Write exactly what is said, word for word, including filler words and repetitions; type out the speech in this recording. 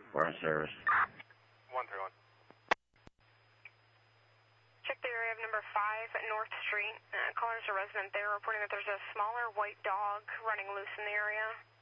We're in service. one three one. Check the area of number five at North Street. Uh, callers a resident there reporting that there's a smaller white dog running loose in the area.